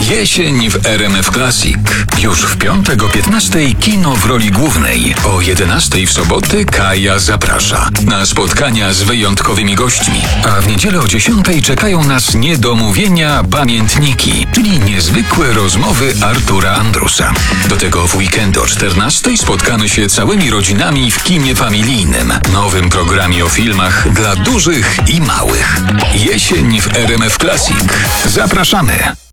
Jesień w RMF Classic. Już w piątek o 15:00 kino w roli głównej. O 11:00 w soboty Kaja zaprasza na spotkania z wyjątkowymi gośćmi. A w niedzielę o 10:00 czekają nas niedomówienia pamiętniki, czyli niezwykłe rozmowy Artura Andrusa. Do tego w weekend o 14:00 spotkamy się całymi rodzinami w kinie familijnym. Nowym programie o filmach dla dużych i małych. Jesień w RMF Classic. Zapraszamy!